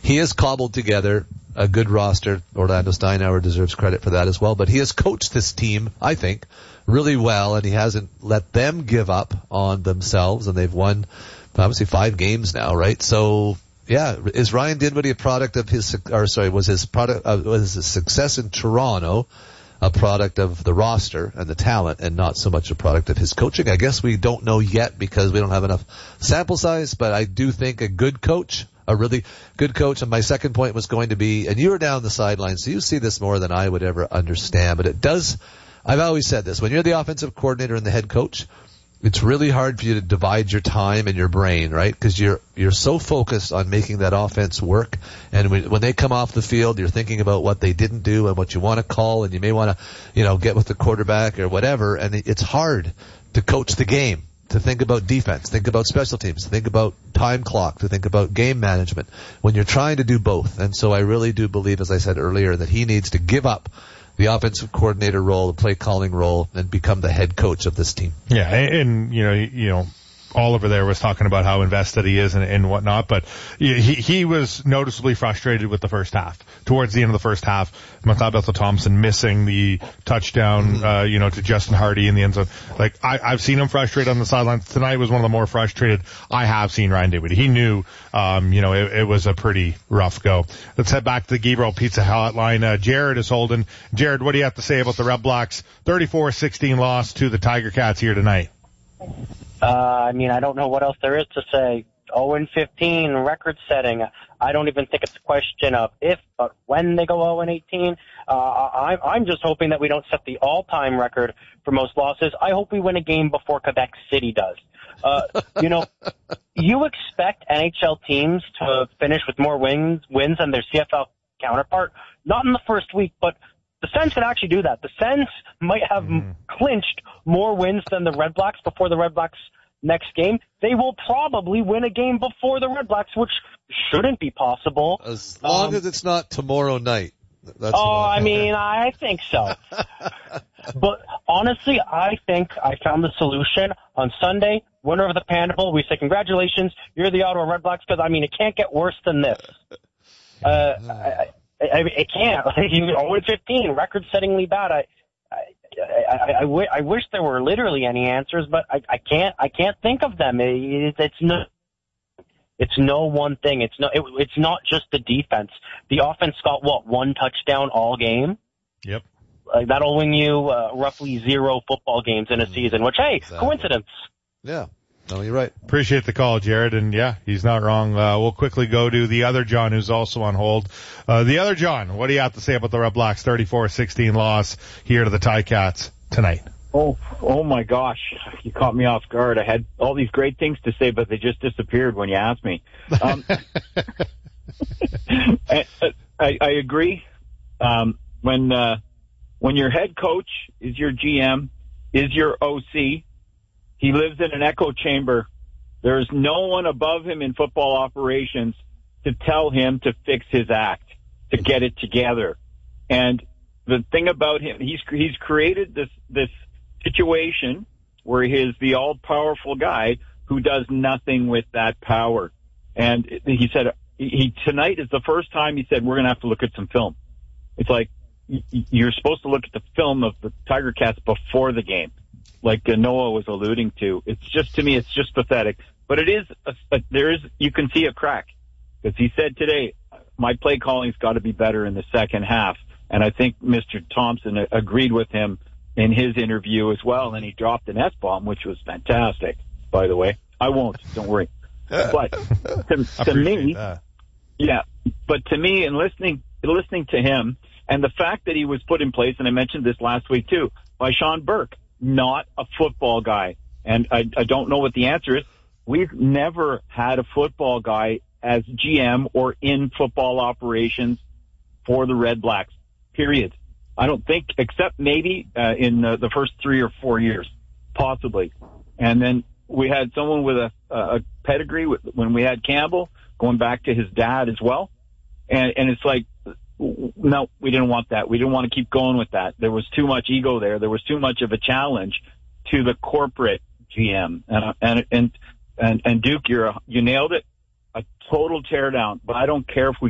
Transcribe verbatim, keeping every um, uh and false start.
he has cobbled together a good roster. Orlando Steinauer deserves credit for that as well. But he has coached this team, I think, really well, and he hasn't let them give up on themselves, and they've won obviously five games now, right? So, yeah, is Ryan Dinwiddie a product of his, or sorry, was his product, uh, was his success in Toronto a product of the roster and the talent and not so much a product of his coaching? I guess we don't know yet because we don't have enough sample size, but I do think a good coach, a really good coach, and my second point was going to be, and you were down the sidelines, so you see this more than I would ever understand, but it does, I've always said this, when you're the offensive coordinator and the head coach, it's really hard for you to divide your time and your brain, right? Because you're you're so focused on making that offense work, and when, when they come off the field, you're thinking about what they didn't do and what you want to call, and you may want to, you know, get with the quarterback or whatever. And it's hard to coach the game, to think about defense, think about special teams, think about time clock, to think about game management when you're trying to do both. And so I really do believe, as I said earlier, that he needs to give up the offensive coordinator role, the play calling role, and become the head coach of this team. Yeah, and, and you know, you know, Oliver there was talking about how invested he is and, and whatnot, but he, he was noticeably frustrated with the first half. Towards the end of the first half, Mathai Bethel-Thompson missing the touchdown, uh, you know, to Justin Hardy in the end zone. Like, I, I've seen him frustrated on the sidelines. Tonight was one of the more frustrated I have seen Ryan Dinwiddie. He knew, um, you know, it, it was a pretty rough go. Let's head back to the Gabriel Pizza hotline. Uh, Jared is holding. Jared, what do you have to say about the Red Blacks' thirty-four sixteen loss to the Tiger Cats here tonight? Uh, I mean, I don't know what else there is to say. oh and fifteen, record setting. I don't even think it's a question of if, but when they go oh and eighteen. Uh, I, I'm just hoping that we don't set the all-time record for most losses. I hope we win a game before Quebec City does. Uh, you know, you expect N H L teams to finish with more wins, wins than their C F L counterpart. Not in the first week, but the Sens can actually do that. The Sens might have mm. clinched more wins than the Red Blacks before the Red Blacks' next game. They will probably win a game before the Red Blacks, which shouldn't be possible. As long um, as it's not tomorrow night. That's oh, I mean, I think so. But honestly, I think I found the solution. On Sunday, winner of the Panda Bowl, we say congratulations, you're the Ottawa Red Blacks, because, I mean, it can't get worse than this. Uh, I, I, it can't. oh and fifteen, record-settingly bad. I, I, I, I, w- I wish there were literally any answers, but I, I can't. I can't think of them. It, it's no. It's no one thing. It's no. It, it's not just the defense. The offense got what, one touchdown all game. Yep. Like, that'll win you uh, roughly zero football games in a season. Which, hey, exactly. Coincidence. Yeah. No, you're right. Appreciate the call, Jared, and yeah, he's not wrong. Uh, we'll quickly go to the other John, who's also on hold. Uh, the other John, what do you have to say about the Red Blacks' thirty-four sixteen loss here to the Ticats tonight? Oh, oh my gosh, you caught me off guard. I had all these great things to say, but they just disappeared when you asked me. Um, I, I, I agree. Um, when uh, when your head coach is your G M, is your O C, he lives in an echo chamber. There's no one above him in football operations to tell him to fix his act, to get it together. And the thing about him, he's he's created this this situation where he is the all-powerful guy who does nothing with that power. And he said he tonight is the first time he said we're going to have to look at some film. It's like you're supposed to look at the film of the Tiger Cats before the game, like Noah was alluding to. It's just, to me, it's just pathetic. But it is, a, a, there is, you can see a crack. Because he said today, my play calling's got to be better in the second half. And I think Mister Thompson agreed with him in his interview as well. And he dropped an S-bomb, which was fantastic, by the way. I won't, don't worry. But to, to me, that. yeah, but to me, in listening, listening to him, and the fact that he was put in place, and I mentioned this last week too, by Sean Burke, not a football guy. And I, I don't know what the answer is. We've never had a football guy as G M or in football operations for the Red Blacks, period. I don't think, except maybe uh, in uh, the first three or four years, possibly. And then we had someone with a, a pedigree with, when we had Campbell, going back to his dad as well. And, and it's like, no, we didn't want that. We didn't want to keep going with that. There was too much ego there. There was too much of a challenge to the corporate G M. And and and and, and Duke, you're a, you nailed it. A total teardown. But I don't care if we